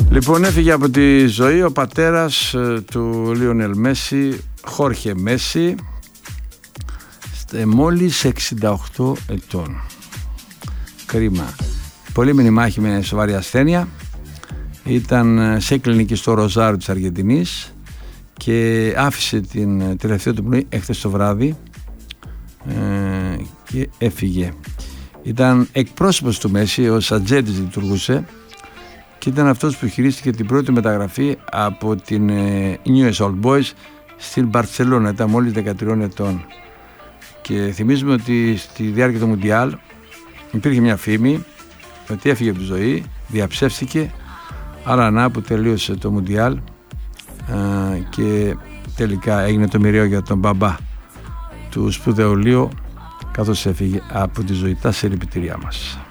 Λοιπόν, έφυγε από τη ζωή ο πατέρας του Λιονέλ Μέση, Χόρχε Μέση, μόλις 68 ετών. Κρίμα. Πολύ μηνυμάχη με σοβαρή ασθένεια. Ήταν σε κλινική στο Ροζάριο της Αργεντινής και άφησε την τελευταία του πνοή εχθές το βράδυ και έφυγε. Ήταν εκπρόσωπος του Μέση, ως ατζέντης λειτουργούσε και ήταν αυτός που χειρίστηκε την πρώτη μεταγραφή από την Newell's Old Boys στην Μπαρτσελώνα. Ήταν μόλις 13 ετών. Και θυμίζουμε ότι στη διάρκεια του Μουντιάλ υπήρχε μια φήμη ότι έφυγε από τη ζωή, διαψεύστηκε, αλλά να που τελείωσε το Μουντιάλ και τελικά έγινε το μοιραίο για τον μπαμπά του σπουδαίου Λίο, καθώς έφυγε από τη ζωή. Τα συλληπιτήριά μας.